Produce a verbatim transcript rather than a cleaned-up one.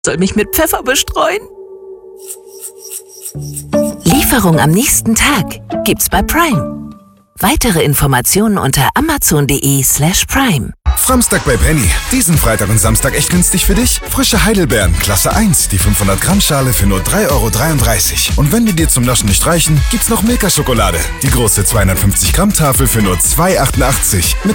Soll mich mit Pfeffer bestreuen? Lieferung am nächsten Tag gibt's bei Prime. Weitere Informationen unter amazon.de slash prime. Framstag bei Penny. Diesen Freitag und Samstag echt günstig für dich? Frische Heidelbeeren, Klasse eins, die fünfhundert Gramm Schale für nur drei Euro dreiunddreißig. Und wenn die dir zum Naschen nicht reichen, gibt's noch Milka-Schokolade. Die große zweihundertfünfzig Gramm Tafel für nur zwei Euro achtundachtzig. Mit